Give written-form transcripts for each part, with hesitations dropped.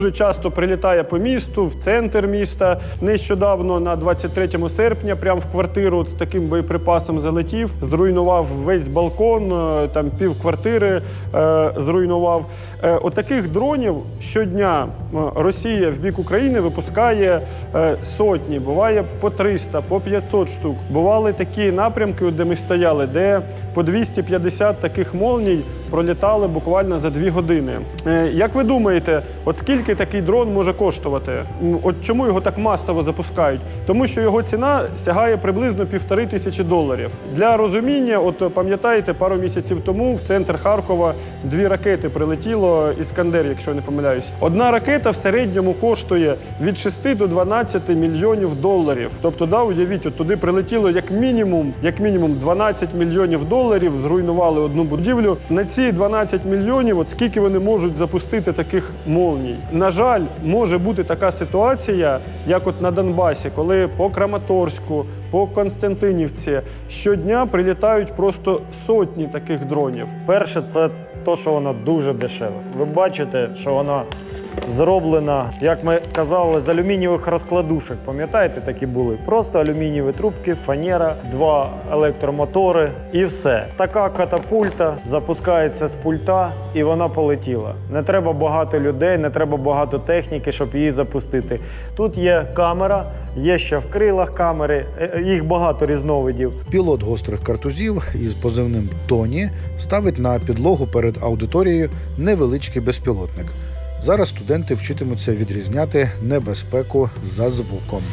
Дуже часто прилітає по місту, в центр міста. Нещодавно, на 23 серпня, прямо в квартиру з таким боєприпасом залетів, зруйнував весь балкон, там півквартири зруйнував. Отаких дронів щодня Росія в бік України випускає сотні, буває по 300, по 500 штук. Бували такі напрямки, де ми стояли, де по 250 таких молній пролітали буквально за 2 години. Як ви думаєте, от скільки такий дрон може коштувати? От чому його так масово запускають? Тому що його ціна сягає приблизно $1500. Для розуміння, от пам'ятаєте, пару місяців тому в центр Харкова 2 ракети прилетіло, «Іскандер», якщо я не помиляюсь. Одна ракета в середньому коштує від 6 до 12 мільйонів доларів. Тобто, да, уявіть, от туди прилетіло як мінімум 12 мільйонів доларів, зруйнували одну будівлю. На ці 12 мільйонів, от скільки вони можуть запустити таких молній? На жаль, може бути така ситуація, як от на Донбасі, коли по Краматорську, по Константинівці щодня прилітають просто сотні таких дронів. Перше, це те, що вона дуже дешева. Ви бачите, що вона зроблена, як ми казали, з алюмінієвих розкладушок. Пам'ятаєте, такі були? Просто алюмінієві трубки, фанера, 2 електромотори і все. Така катапульта запускається з пульта і вона полетіла. Не треба багато людей, не треба багато техніки, щоб її запустити. Тут є камера, є ще в крилах камери, їх багато різновидів. Пілот гострих картузів із позивним «Тоні» ставить на підлогу перед аудиторією невеличкий безпілотник. Зараз студенти вчитимуться відрізняти небезпеку за звуком.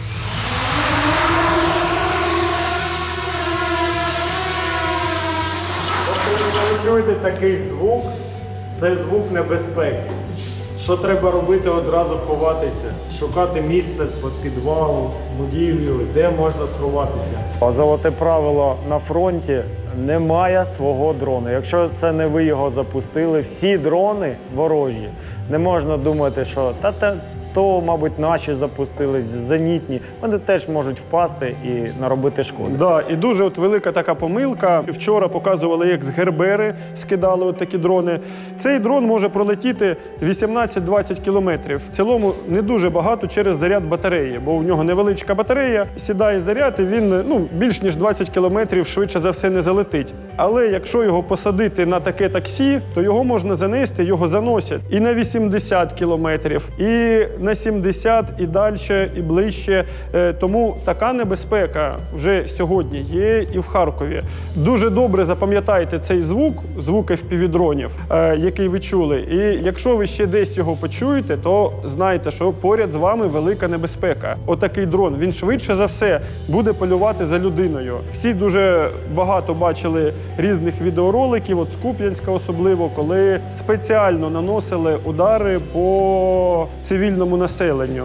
Коли ви чуєте такий звук, це звук небезпеки. Що треба робити? Одразу ховатися, шукати місце під підвалом, будівлю, де можна сховатися. Золоте правило на фронті: немає свого дрону. Якщо це не ви його запустили, всі дрони ворожі. Не можна думати, що то, мабуть, наші запустили, зенітні. Вони теж можуть впасти і наробити шкоду. Да, і дуже от велика така помилка. Вчора показували, як з Гербери скидали от такі дрони. Цей дрон може пролетіти 18-20 кілометрів. В цілому не дуже багато через заряд батареї, бо у нього невеличка батарея, сідає заряд і він більш ніж 20 кілометрів швидше за все не залетить. Але якщо його посадити на таке таксі, то його можна занести, його заносять і на 80 кілометрів, і на 70, і далі, і ближче. Тому така небезпека вже сьогодні є і в Харкові. Дуже добре запам'ятайте цей звук FPV-дронів, який ви чули. І якщо ви ще десь його почуєте, то знайте, що поряд з вами велика небезпека. Отакий дрон, він швидше за все буде полювати за людиною. Всі дуже багато бачили різних відеороликів, от з Куп'янська особливо, коли спеціально наносили удари по цивільному населенню.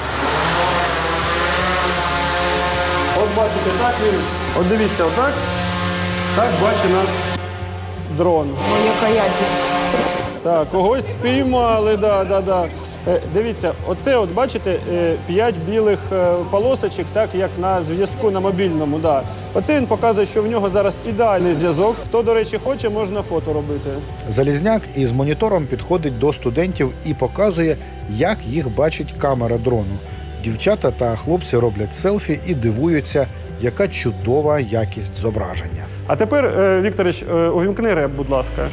От бачите, так він, от дивіться, отак, так бачить нас дрон. Ой, яка якість. Так, когось спіймали, да. Дивіться, оце от бачите 5 білих полосочок, так як на зв'язку на мобільному. Да. Оце він показує, що в нього зараз ідеальний зв'язок. Хто, до речі, хоче, можна фото робити. Залізняк із монітором підходить до студентів і показує, як їх бачить камера дрону. Дівчата та хлопці роблять селфі і дивуються, яка чудова якість зображення. А тепер, Вікторович, увімкни реп, будь ласка.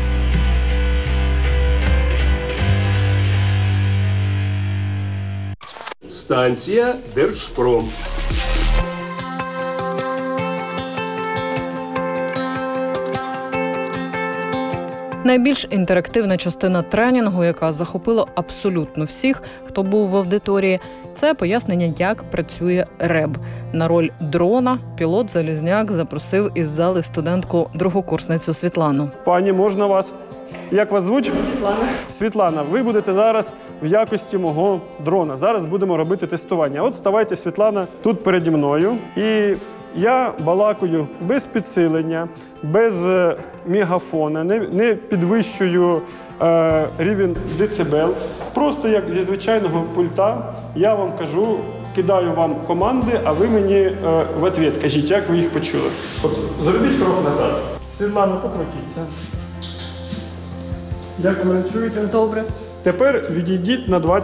Станція Держпром. Найбільш інтерактивна частина тренінгу, яка захопила абсолютно всіх, хто був в аудиторії, це пояснення, як працює РЕБ. На роль дрона пілот Залізняк запросив із зали студентку другокурсницю Світлану. Пані, можна вас? Як вас звуть? Світлана. Світлана, ви будете зараз в якості мого дрона. Зараз будемо робити тестування. От ставайте, Світлана, тут переді мною. І я балакаю без підсилення, без мегафона, не підвищую рівень децибел. Просто як зі звичайного пульта я вам кажу, кидаю вам команди, а ви мені в відповідь кажіть, як ви їх почули. От зробіть крок назад. Світлана, покрутіться. Як ви мене чуєте? Добре. Тепер відійдіть на 20